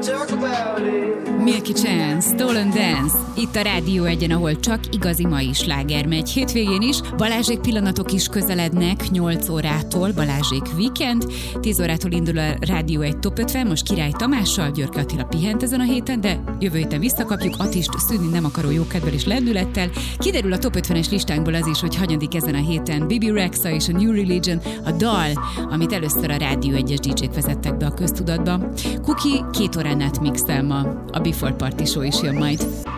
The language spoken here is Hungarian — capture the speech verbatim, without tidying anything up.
Milky Chance, Stolen Dance. Itt a Rádió Egyen, ahol csak igazi mai sláger megy. Hétvégén is Balázsék pillanatok is közelednek nyolc órától. Balázsék Weekend. tíz órától indul a Rádió Egy Top ötven. Most Király Tamással, Györke Attila pihent ezen a héten, de jövő héten visszakapjuk. Attist szűnni nem akaró jókedvel és lendülettel. Kiderül a Top ötvenes listánkból az is, hogy hanyadik ezen a héten Bibi Rexha és a New Religion, a dal, amit először a Rádió Egyes dé jék vezettek be a köztudatba. Kuki két órán át mixel ma. A Before Party Show is jön majd.